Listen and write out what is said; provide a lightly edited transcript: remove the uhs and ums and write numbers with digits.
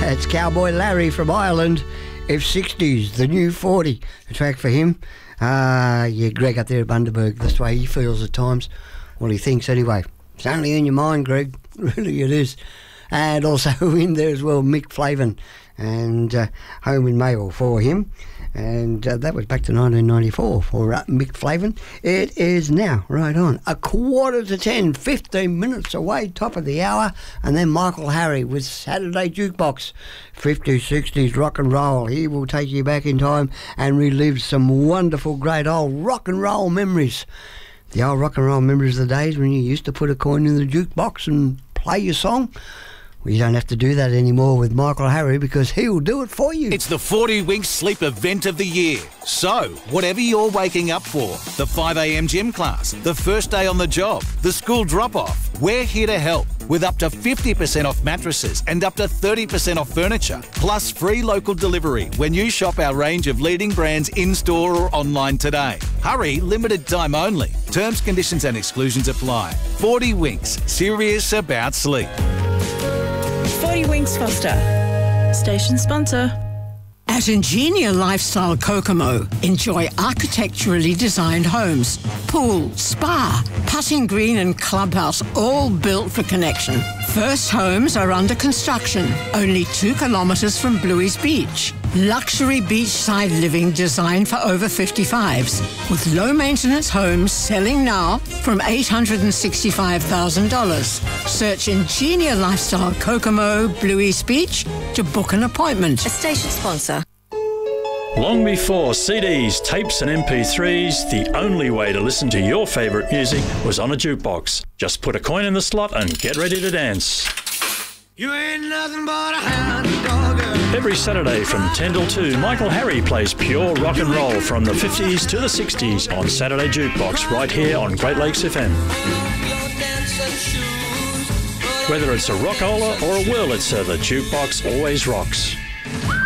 It's Cowboy Larry from Ireland. F60s, the new 40. A track for him. Yeah, Greg up there at Bundaberg. That's the way he feels at times. Well, he thinks anyway. It's only in your mind, Greg. Really, it is. And also in there as well, Mick Flavin. And Home in Mayo for him. And that was back to 1994 for Mick Flavin. It is now, right on, 9:45, 15 minutes away, top of the hour. And then Michael Harry with Saturday Jukebox, 50s, 60s rock and roll. He will take you back in time and relive some wonderful, great old rock and roll memories. The old rock and roll memories of the days when you used to put a coin in the jukebox and play your song. Well, you don't have to do that anymore with Michael Harry because he'll do it for you. It's the 40 Winks Sleep event of the year. So, whatever you're waking up for, the 5 a.m. gym class, the first day on the job, the school drop-off, we're here to help with up to 50% off mattresses and up to 30% off furniture, plus free local delivery when you shop our range of leading brands in-store or online today. Hurry, limited time only. Terms, conditions and exclusions apply. 40 Winks, serious about sleep. 40 Winks Foster, station sponsor. At Ingenia Lifestyle Kokomo, enjoy architecturally designed homes, pool, spa, putting green and clubhouse, all built for connection. First homes are under construction, only 2 kilometres from Bluey's Beach. Luxury beachside living designed for over 55s, with low maintenance homes selling now from $865,000. Search Ingenia Lifestyle Kokomo, Bluey's Beach to book an appointment. A station sponsor. Long before CDs, tapes and MP3s, the only way to listen to your favourite music was on a jukebox. Just put a coin in the slot and get ready to dance. You ain't nothing but a hound dog. Every Saturday from 10 till 2, Michael Harry plays pure rock and roll from the 50s to the 60s on Saturday Jukebox right here on Great Lakes FM. Whether it's a rockola or a Wurlitzer, the jukebox always rocks.